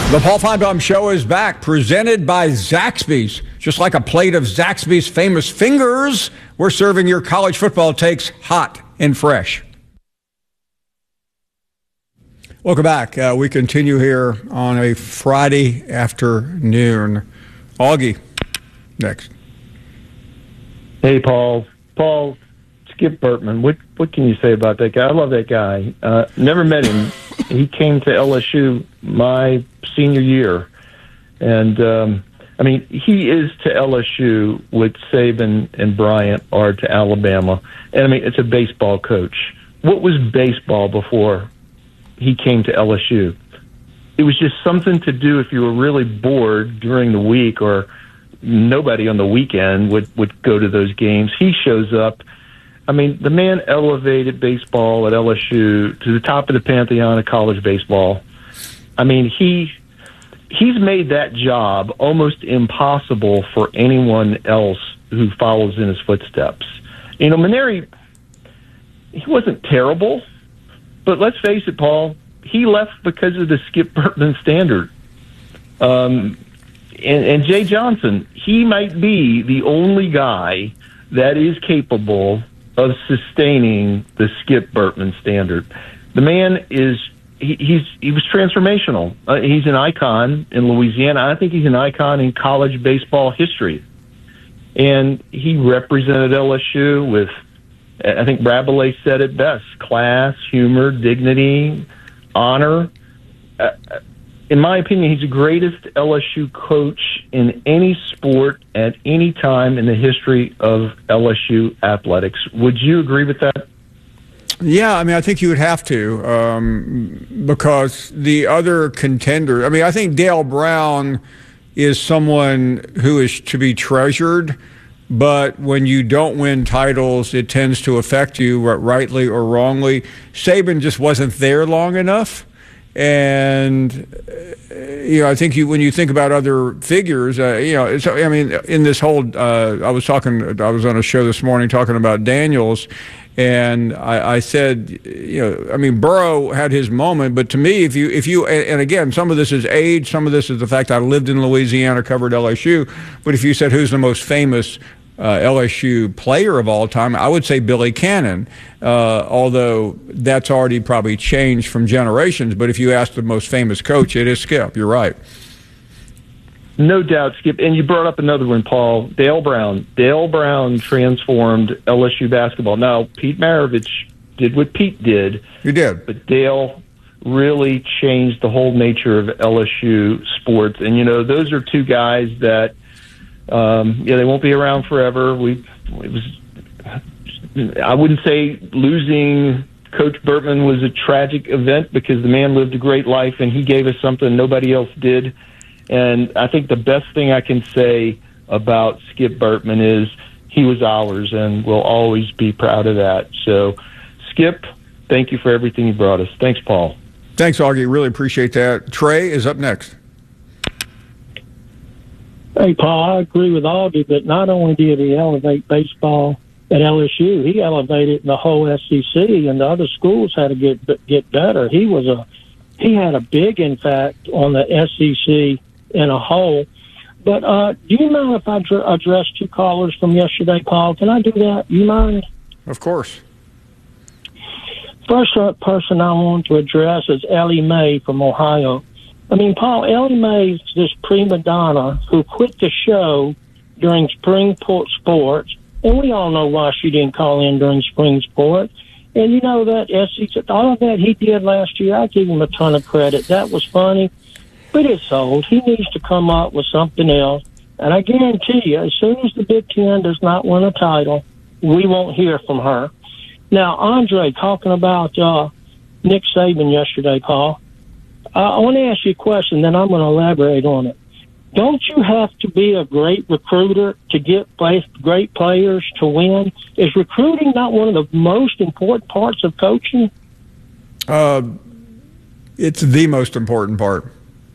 The Paul Finebaum Show is back, presented by Zaxby's. Just like a plate of Zaxby's famous fingers, we're serving your college football takes hot and fresh. Welcome back. We continue here on a Friday afternoon. Augie, next. Hey, Paul. Skip Bertman. What can you say about that guy? I love that guy. Never met him. He came to LSU my senior year. And, he is to LSU what Saban and Bryant are to Alabama. And, it's a baseball coach. What was baseball before he came to LSU? It was just something to do if you were really bored during the week, or nobody on the weekend would go to those games. He shows up. The man elevated baseball at LSU to the top of the pantheon of college baseball. He's made that job almost impossible for anyone else who follows in his footsteps. Mainieri, he wasn't terrible, but let's face it, Paul, he left because of the Skip Bertman standard. And Jay Johnson, he might be the only guy that is capable of sustaining the Skip Bertman standard. The man he was transformational. He's an icon in Louisiana. I think he's an icon in college baseball history. And he represented LSU with, I think Rabelais said it best, class, humor, dignity, honor. In my opinion, he's the greatest LSU coach in any sport at any time in the history of LSU athletics. Would you agree with that? Yeah, I think you would have to, because the other contender, I think Dale Brown is someone who is to be treasured, but when you don't win titles, it tends to affect you, rightly or wrongly. Saban just wasn't there long enough. And, I think when you think about other figures, in this whole, I was on a show this morning talking about Daniels, and I said, Burrow had his moment, but to me, if you, and again, some of this is age, some of this is the fact I lived in Louisiana, covered LSU, but if you said who's the most famous LSU player of all time, I would say Billy Cannon, although that's already probably changed from generations. But if you ask the most famous coach, it is Skip. You're right. No doubt, Skip. And you brought up another one, Paul. Dale Brown. Dale Brown transformed LSU basketball. Now, Pete Maravich did what Pete did. He did. But Dale really changed the whole nature of LSU sports. And, those are two guys that, they won't be around forever. I wouldn't say losing Coach Bertman was a tragic event, because the man lived a great life and he gave us something nobody else did. And I think the best thing I can say about Skip Bertman is he was ours, and we'll always be proud of that. So, Skip, thank you for everything you brought us. Thanks, Paul. Thanks, Augie. Really appreciate that. Trey is up next. Hey, Paul, I agree with Augie, but not only did he elevate baseball at LSU, he elevated the whole SEC, and the other schools had to get better. He had a big impact on the SEC in a whole. But do you mind if I address two callers from yesterday, Paul? Can I do that? You mind? Of course. First person I want to address is Ellie Mae from Ohio. Paul, Ellie Mae's this prima donna who quit the show during spring sports, and we all know why she didn't call in during spring sports. And that all of that he did last year, I give him a ton of credit. That was funny, but it's old. He needs to come up with something else. And I guarantee you, as soon as the Big Ten does not win a title, we won't hear from her. Now, Andre, talking about Nick Saban yesterday, Paul, I want to ask you a question, then I'm going to elaborate on it. Don't you have to be a great recruiter to get great players to win? Is recruiting not one of the most important parts of coaching? It's the most important part.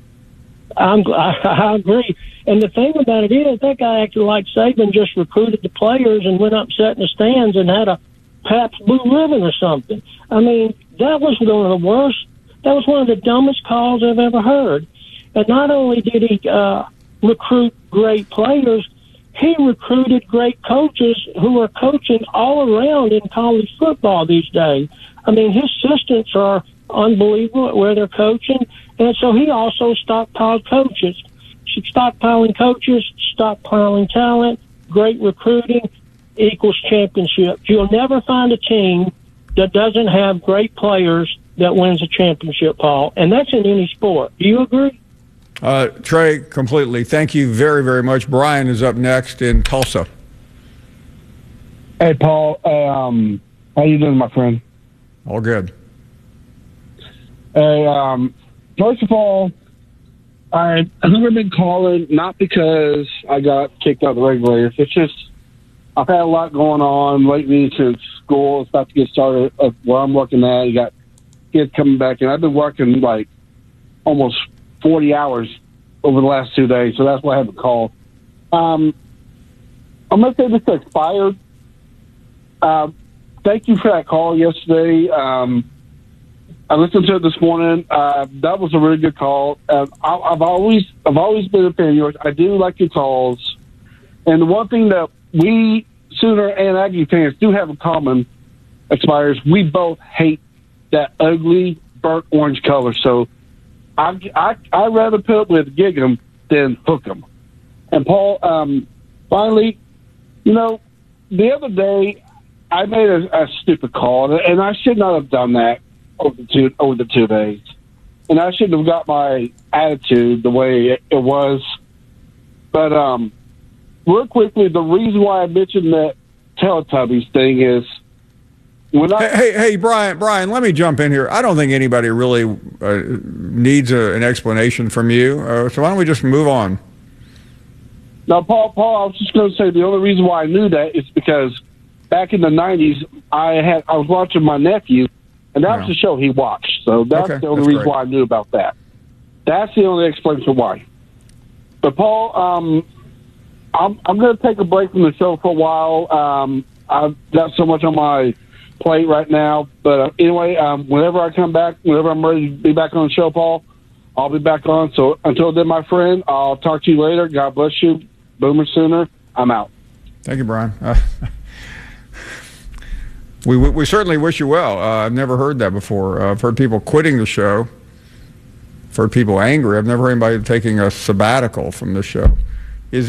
I agree. And the thing about it is, that guy acted like Saban just recruited the players and went up, sat in the stands, and had a Pabst Blue Ribbon or something. That was one of the worst. That was one of the dumbest calls I've ever heard. And not only did he recruit great players, he recruited great coaches who are coaching all around in college football these days. I mean, his assistants are unbelievable at where they're coaching, and so he also stockpiled coaches. Stockpiling coaches, stockpiling talent, great recruiting equals championships. You'll never find a team that doesn't have great players that wins a championship, Paul, and that's in any sport. Do you agree? Trey, completely. Thank you very, very much. Brian is up next in Tulsa. Hey, Paul. How you doing, my friend? All good. Hey, first of all, I've never been calling, not because I got kicked out of the regulators. It's just I've had a lot going on lately since school is about to get started where I'm working at. You got kids coming back, and I've been working like almost 40 hours over the last 2 days, so that's why I haven't called. I'm going to say this expired. Thank you for that call yesterday. I listened to it this morning. That was a really good call. I've always been a fan of yours. I do like your calls. And the one thing that we Sooner and Aggie fans do have in common, expires, we both hate that ugly burnt orange color. So I'd rather put up with gig 'em than hook 'em. And Paul, finally, the other day I made a stupid call, and I should not have done that over the 2 days. And I shouldn't have got my attitude the way it was. But real quickly, the reason why I mentioned that Teletubbies thing is Hey, Brian, let me jump in here. I don't think anybody really needs an explanation from you. So why don't we just move on? Now, Paul, I was just going to say the only reason why I knew that is because back in the 90s, I was watching my nephew, and that was the show he watched. So that's the only reason why I knew about that. That's the only explanation why. But Paul, I'm going to take a break from the show for a while. I've got so much on my plate right now. But anyway, whenever I come back, whenever I'm ready to be back on the show, Paul, I'll be back on. So until then, my friend, I'll talk to you later. God bless you. Boomer Sooner. I'm out. Thank you, Brian. We certainly wish you well. I've never heard that before. I've heard people quitting the show. I've heard people angry. I've never heard anybody taking a sabbatical from the show. Is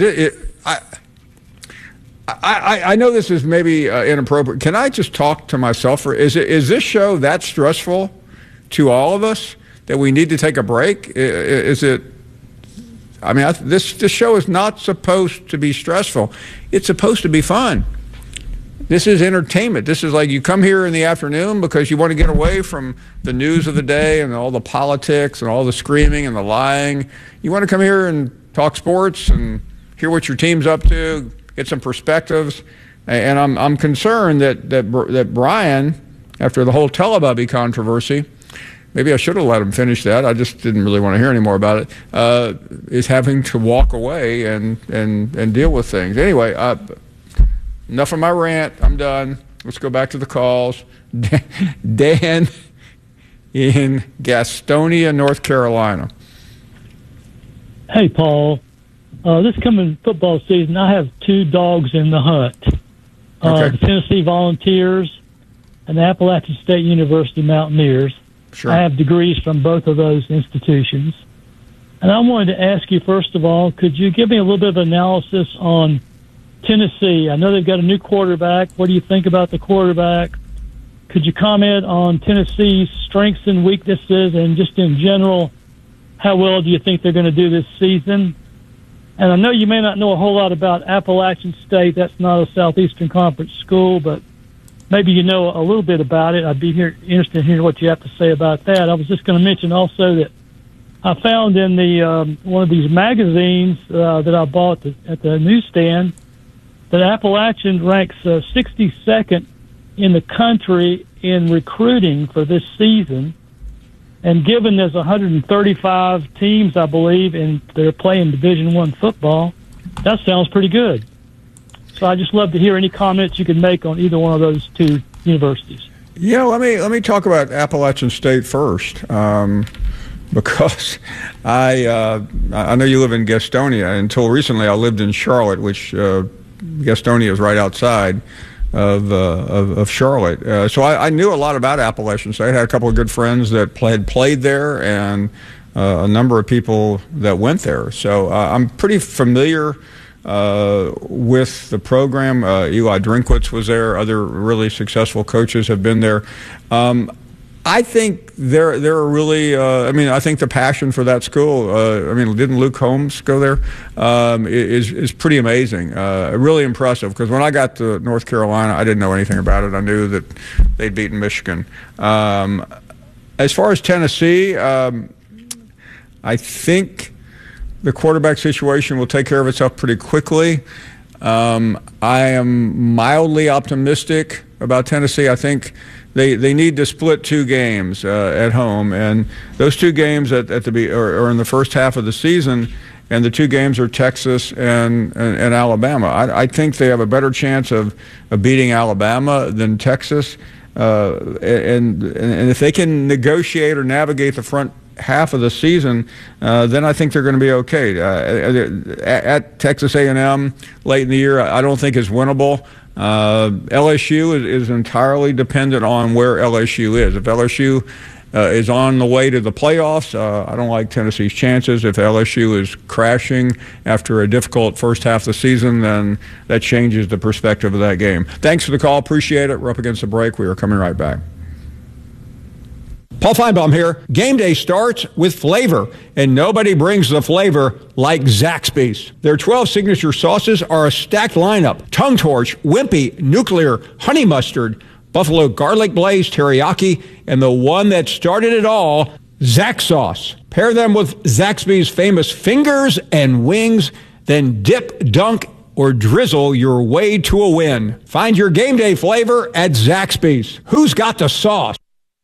I know this is maybe inappropriate. Can I just talk to myself? Is this show that stressful to all of us that we need to take a break? Is it? I mean, this show is not supposed to be stressful. It's supposed to be fun. This is entertainment. This is like you come here in the afternoon because you want to get away from the news of the day and all the politics and all the screaming and the lying. You want to come here and talk sports and hear what your team's up to, get some perspectives. And I'm concerned that Brian, after the whole Telebubby controversy, maybe I should have let him finish that. I just didn't really want to hear any more about it. Is having to walk away and deal with things. Anyway, enough of my rant. I'm done. Let's go back to the calls. Dan in Gastonia, North Carolina. Hey, Paul. This coming football season, I have 2 dogs in the hunt. The Tennessee Volunteers and the Appalachian State University Mountaineers. Sure. I have degrees from both of those institutions. And I wanted to ask you, first of all, could you give me a little bit of analysis on Tennessee? I know they've got a new quarterback. What do you think about the quarterback? Could you comment on Tennessee's strengths and weaknesses, and just in general, how well do you think they're going to do this season? And I know you may not know a whole lot about Appalachian State. That's not a Southeastern Conference school, but maybe you know a little bit about it. I'd be interested in hearing what you have to say about that. I was just going to mention also that I found in the one of these magazines that I bought at the newsstand that Appalachian ranks 62nd in the country in recruiting for this season. And given there's 135 teams, I believe, and they're playing Division I football, that sounds pretty good. So I just love to hear any comments you can make on either one of those 2 universities. Yeah, let me talk about Appalachian State first. because I know you live in Gastonia. Until recently, I lived in Charlotte, which Gastonia is right outside of Charlotte. So I knew a lot about Appalachian State. I had a couple of good friends that had played there, and a number of people that went there. So I'm pretty familiar with the program. Eli Drinkwitz was there. Other really successful coaches have been there. I think they're really. I think the passion for that school. Didn't Luke Holmes go there? Is pretty amazing. Really impressive. Because when I got to North Carolina, I didn't know anything about it. I knew that they'd beaten Michigan. As far as Tennessee, I think the quarterback situation will take care of itself pretty quickly. I am mildly optimistic about Tennessee. I think they need to split 2 games at home, and those 2 games are in the first half of the season, and the 2 games are Texas and Alabama. I think they have a better chance of beating Alabama than Texas, and if they can negotiate or navigate the front half of the season, then I think they're going to be okay. At Texas A&M late in the year, I don't think is winnable. LSU is entirely dependent on where LSU is. If LSU is on the way to the playoffs, I don't like Tennessee's chances. If LSU is crashing after a difficult first half of the season, then that changes the perspective of that game. Thanks for the call. Appreciate it. We're up against the break. We are coming right back. Paul Feinbaum here. Game day starts with flavor, and nobody brings the flavor like Zaxby's. Their 12 signature sauces are a stacked lineup: Tongue Torch, Wimpy, Nuclear, Honey Mustard, Buffalo Garlic Blaze, Teriyaki, and the one that started it all, Zax Sauce. Pair them with Zaxby's famous fingers and wings, then dip, dunk, or drizzle your way to a win. Find your game day flavor at Zaxby's. Who's got the sauce?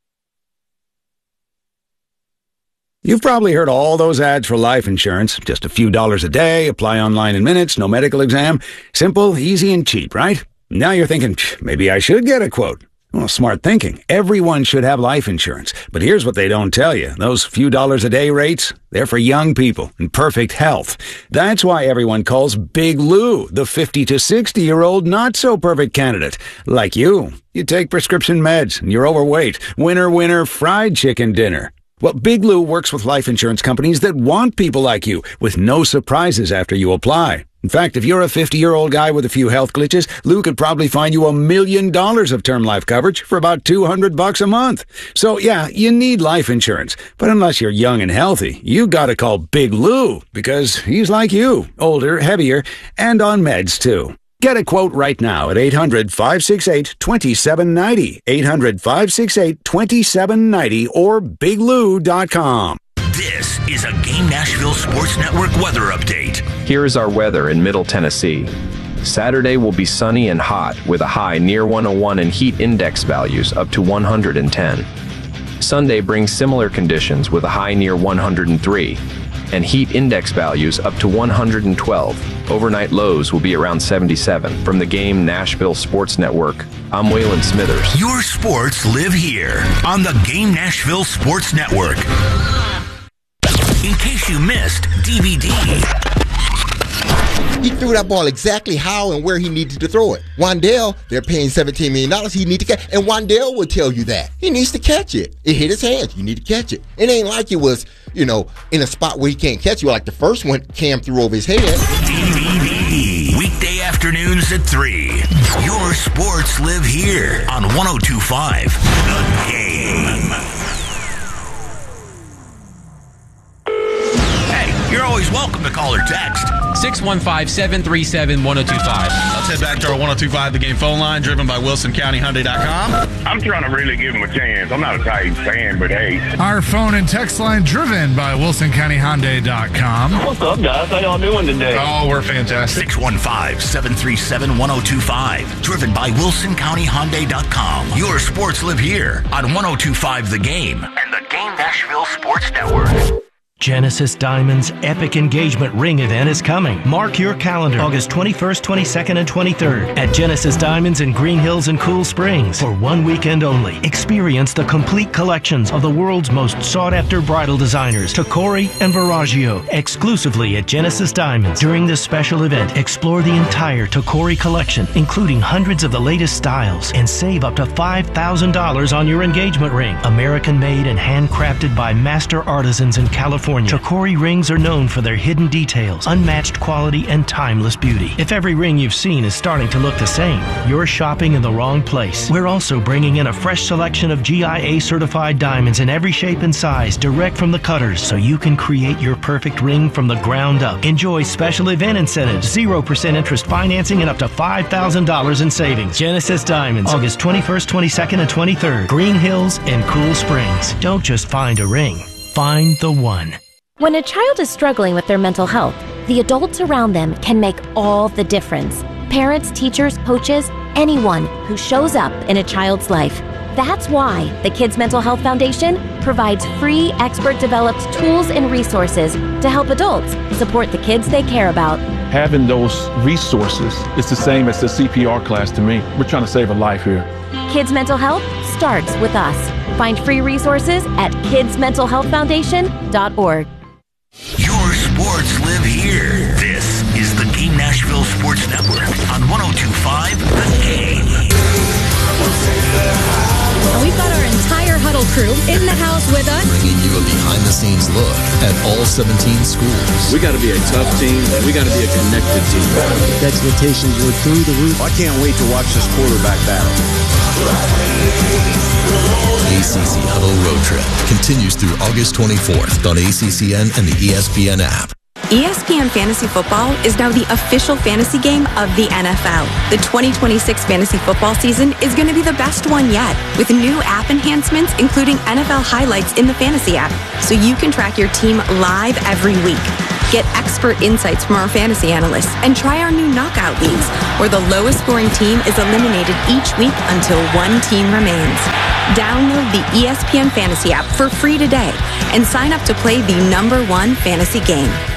You've probably heard all those ads for life insurance. Just a few dollars a day, apply online in minutes, no medical exam. Simple, easy, and cheap, right? Now you're thinking, maybe I should get a quote. Well, smart thinking. Everyone should have life insurance. But here's what they don't tell you. Those few dollars a day rates, they're for young people in perfect health. That's why everyone calls Big Lou the 50 to 60-year-old not-so-perfect candidate. Like you. You take prescription meds, and you're overweight. Winner, fried chicken dinner. Well, Big Lou works with life insurance companies that want people like you, with no surprises after you apply. In fact, if you're a 50-year-old guy with a few health glitches, Lou could probably find you $1 million of term life coverage for about $200 a month. So, yeah, you need life insurance. But unless you're young and healthy, you gotta call Big Lou, because he's like you, older, heavier, and on meds, too. Get a quote right now at 800-568-2790, 800-568-2790, or biglou.com. This is a Game Nashville Sports Network weather update. Here is our weather in Middle Tennessee. Saturday will be sunny and hot with a high near 101 and heat index values up to 110. Sunday brings similar conditions with a high near 103 and heat index values up to 112. Overnight lows will be around 77. From the Game Nashville Sports Network, I'm Waylon Smithers. Your sports live here on the Game Nashville Sports Network. In case you missed DVD. He threw that ball exactly how and where he needed to throw it. Wandale, they're paying $17 million. He needs to catch, and Wandale will tell you that. He needs to catch it. It hit his hands. You need to catch it. It ain't like it was, in a spot where he can't catch you, like the first one Cam threw over his head. DVD. Weekday afternoons at 3. Your sports live here on 102.5 The Game. You're always welcome to call or text. 615-737-1025. Let's head back to our 102.5 The Game phone line, driven by WilsonCountyHyundai.com. I'm trying to really give him a chance. I'm not a Titans fan, but hey. Our phone and text line, driven by WilsonCountyHyundai.com. What's up, guys? How y'all doing today? Oh, we're fantastic. 615-737-1025. Driven by WilsonCountyHyundai.com. Your sports live here on 102.5 The Game and the Game Nashville Sports Network. Genesis Diamonds' epic engagement ring event is coming. Mark your calendar, August 21st, 22nd, and 23rd at Genesis Diamonds in Green Hills and Cool Springs. For 1 weekend only, experience the complete collections of the world's most sought-after bridal designers, Tacori and Verragio, exclusively at Genesis Diamonds. During this special event, explore the entire Tacori collection, including hundreds of the latest styles, and save up to $5,000 on your engagement ring. American-made and handcrafted by master artisans in California, Tacori rings are known for their hidden details, unmatched quality, and timeless beauty. If every ring you've seen is starting to look the same, you're shopping in the wrong place. We're also bringing in a fresh selection of GIA-certified diamonds in every shape and size, direct from the cutters, so you can create your perfect ring from the ground up. Enjoy special event incentives, 0% interest financing, and up to $5,000 in savings. Genesis Diamonds, August 21st, 22nd, and 23rd, Green Hills and Cool Springs. Don't just find a ring. Find the one. When a child is struggling with their mental health, the adults around them can make all the difference. Parents, teachers, coaches, anyone who shows up in a child's life. That's why the Kids Mental Health Foundation provides free expert-developed tools and resources to help adults support the kids they care about. Having those resources is the same as the CPR class to me. We're trying to save a life here. Kids Mental Health starts with us. Find free resources at kidsmentalhealthfoundation.org. Your sports live here. This is the Game Nashville Sports Network on 102.5 The Game. We've got our entire huddle crew in the house with us, bringing you a behind-the-scenes look at all 17 schools. We got to be a tough team, and we got to be a connected team. The expectations were through the roof. I can't wait to watch this quarterback battle. ACC Huddle Road Trip continues through August 24th on ACCN and the ESPN app. ESPN Fantasy Football is now the official fantasy game of the NFL. The 2026 fantasy football season is going to be the best one yet, with new app enhancements including NFL highlights in the fantasy app, so you can track your team live every week. Get expert insights from our fantasy analysts and try our new knockout leagues, where the lowest scoring team is eliminated each week until one team remains. Download the ESPN Fantasy app for free today and sign up to play the #1 fantasy game.